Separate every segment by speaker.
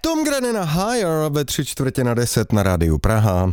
Speaker 1: Tom Grennan Higher ve 9:45 na rádiu Praha.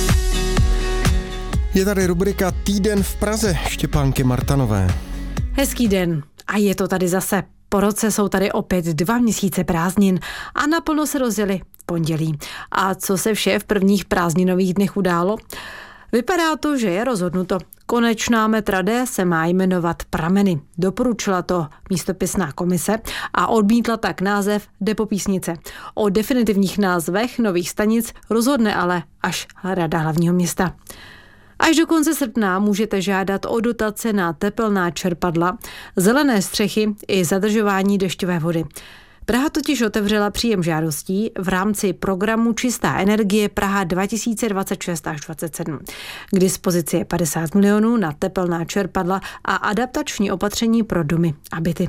Speaker 1: Je tady rubrika Týden v Praze Štěpánky Martanové.
Speaker 2: Hezký den a je to tady zase. Po roce jsou tady opět 2 měsíce prázdnin a naplno se rozjeli v pondělí. A co se vše v prvních prázdninových dnech událo? Vypadá to, že je rozhodnuto. Konečná metra D se má jmenovat Prameny. Doporučila to místopisná komise a odmítla tak název Depopísnice. O definitivních názvech nových stanic rozhodne ale až Rada hlavního města. Až do konce srpna můžete žádat o dotace na tepelná čerpadla, zelené střechy i zadržování dešťové vody. Praha totiž otevřela příjem žádostí v rámci programu Čistá energie Praha 2026 až 2027. K dispozici je 50 milionů na tepelná čerpadla a adaptační opatření pro domy a byty.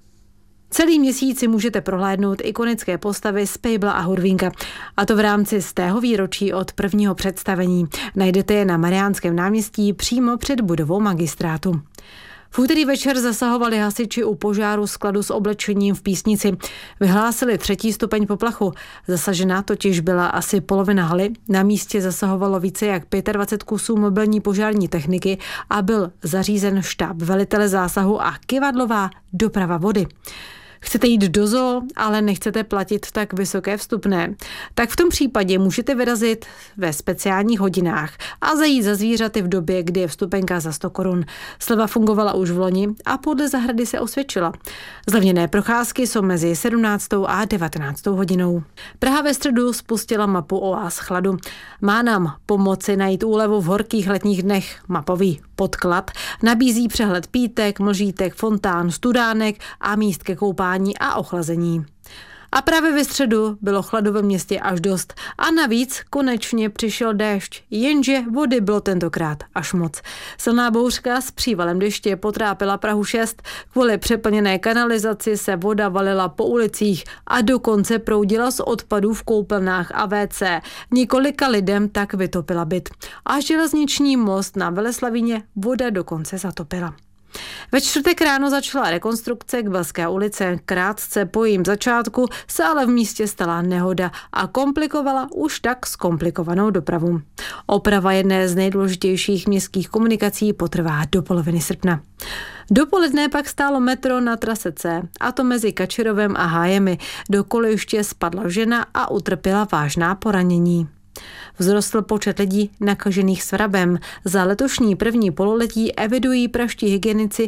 Speaker 2: Celý měsíc si můžete prohlédnout ikonické postavy z Pejbla a Hurvínka. A to v rámci 100. výročí od prvního představení. Najdete je na Mariánském náměstí přímo před budovou magistrátu. V úterý večer zasahovali hasiči u požáru skladu s oblečením v Písnici. Vyhlásili 3. stupeň poplachu. Zasažená totiž byla asi polovina haly. Na místě zasahovalo více jak 25 kusů mobilní požární techniky a byl zařízen štáb velitele zásahu a kyvadlová doprava vody. Chcete jít do zoo, ale nechcete platit tak vysoké vstupné? Tak v tom případě můžete vyrazit ve speciálních hodinách a zajít za zvířaty v době, kdy je vstupenka za 100 korun. Sleva fungovala už v loni a podle zahrady se osvědčila. Zlevněné procházky jsou mezi 17. a 19. hodinou. Praha ve středu spustila mapu oáz chladu. Má nám pomoci najít úlevu v horkých letních dnech. Mapový podklad nabízí přehled pítek, mlžítek, fontán, studánek a míst ke koupání a ochlazení. A právě ve středu bylo chladu ve městě až dost. A navíc konečně přišel déšť, jenže vody bylo tentokrát až moc. Silná bouřka s přívalem deště potrápila Prahu 6. Kvůli přeplněné kanalizaci se voda valila po ulicích a dokonce proudila z odpadů v koupelnách a WC. Několika lidem tak vytopila byt. A železniční most na Veleslavíně voda dokonce zatopila. Ve čtvrtek ráno začala rekonstrukce Kbelské ulice. Krátce po jejím začátku se ale v místě stala nehoda a komplikovala už tak zkomplikovanou dopravu. Oprava jedné z nejdůležitějších městských komunikací potrvá do poloviny srpna. Dopoledne pak stálo metro na trase C, a to mezi Kačerovem a Hájemi. Do kolejiště spadla žena a utrpěla vážná poranění. Vzrostl počet lidí nakažených svrabem. Za letošní první pololetí evidují pražští hygienici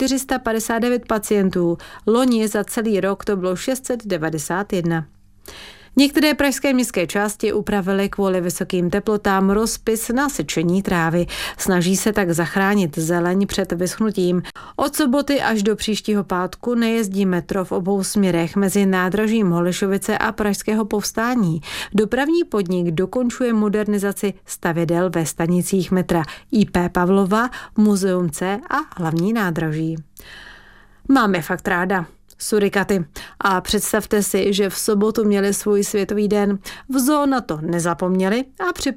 Speaker 2: 459 pacientů. Loni za celý rok to bylo 691. Některé pražské městské části upravily kvůli vysokým teplotám rozpis na sečení trávy. Snaží se tak zachránit zeleň před vyschnutím. Od soboty až do příštího pátku nejezdí metro v obou směrech mezi nádražím Holešovice a Pražského Povstání. Dopravní podnik dokončuje modernizaci stavidel ve stanicích metra IP Pavlova, Muzeum C a hlavní nádraží. Máme fakt ráda surikaty. A představte si, že v sobotu měli svůj světový den. V zoo na to nezapomněli a